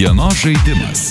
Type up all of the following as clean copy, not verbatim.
Dienos žaidimas.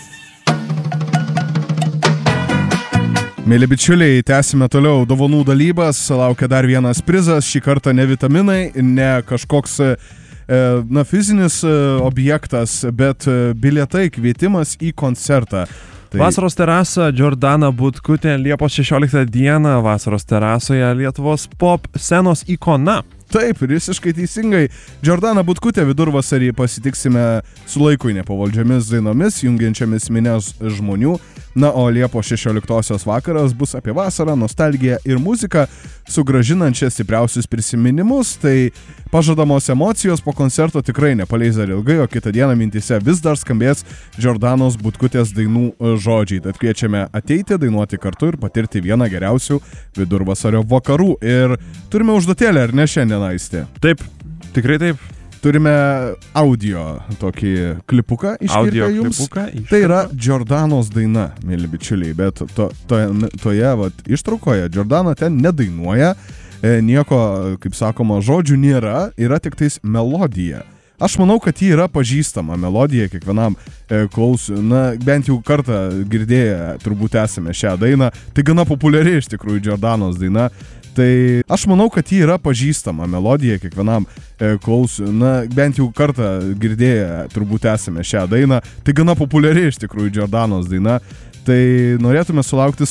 Mėly bičiuliai, tęsime toliau dovanų dalybas, laukia dar vienas prizas, šį kartą ne vitaminai, ne kažkoks fizinis objektas, bet bilietai, kvietimas į koncertą. Vasaros terasa Jordana Butkutė Liepos 16 dieną Vasaros terasoje Lietuvos pop scenos ikona. Taip, visiškai teisingai. Jordana Butkutė vidurvasarį pasitiksime su laikui nepavaldžiomis dainomis, jungiančiamis minias žmonių. Na, o Liepos 16 vakaras bus apie vasarą, nostalgiją ir muziką, sugrąžinančią stipriausius prisiminimus. Tai pažadamos emocijos po koncerto tikrai nepaleis dar ilgai, o kitą dieną mintise vis dar skambės Jordanos Butkutės dainų žodžiai. Tad kviečiame ateiti, dainuoti kartu ir patirti vieną geriausių vidurvasario vakarų. Ir turime užduotėlę, ar ne šiandien, Aistė? Taip, tikrai taip. Turime audio tokį klipuką iškirpę jums. Tai yra Jordanos daina, mėly bičiuliai, bet toje ištraukoje Jordana ten nedainuoja, nieko, kaip sakoma, žodžių nėra, yra tik tais melodija. Aš manau, kad ji yra pažįstama melodija kiekvienam bent jau kartą girdėję turbūt esame šią dainą. Tai gana populiari iš tikrųjų Jordanos daina. Tai aš manau, kad ji yra pažįstama melodija kiekvienam bent jau kartą girdėję turbūt esame šią dainą. Tai gana populiari iš tikrųjų Jordanos daina. Tai norėtume sulaukti